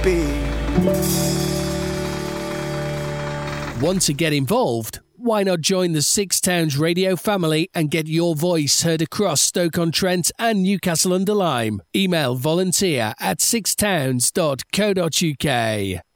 be. Want to get involved? Why not join the Six Towns radio family and get your voice heard across Stoke-on-Trent and Newcastle-under-Lyme? Email volunteer@sixtowns.co.uk.